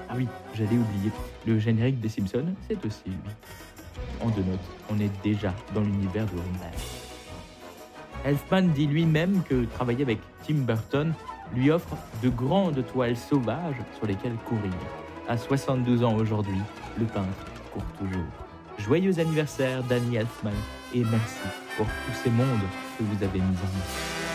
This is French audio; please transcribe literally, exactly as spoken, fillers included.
Oui, j'allais oublier. Le générique des Simpsons, c'est aussi lui. En deux notes, on est déjà dans l'univers de Homer. Elfman dit lui-même que travailler avec Tim Burton lui offre de grandes toiles sauvages sur lesquelles courir. À soixante-douze ans aujourd'hui, le peintre court toujours. Joyeux anniversaire, Danny Elfman, et merci pour tous ces mondes que vous avez mis en œuvre.